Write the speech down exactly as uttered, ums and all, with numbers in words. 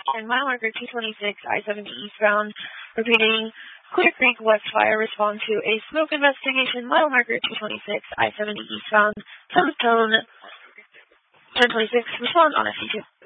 And mile marker two twenty-six, I seventy eastbound. Repeating, Clear Creek West Fire, respond to a smoke investigation. Mile marker two twenty-six, I seventy eastbound. Tone ten twenty-six, respond on F C two.